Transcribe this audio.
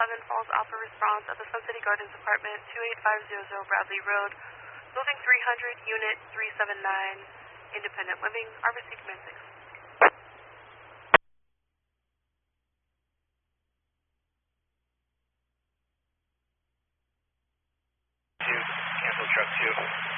11 Falls Alpha response at the Sun City Gardens Apartment, 28500 Bradley Road, Building 300, Unit 379, Independent Living, RBC Command 6. Cancel truck 2.